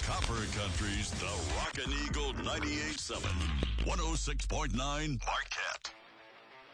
Copper Country's The Rockin' Eagle 98.7, 106.9 Marquette.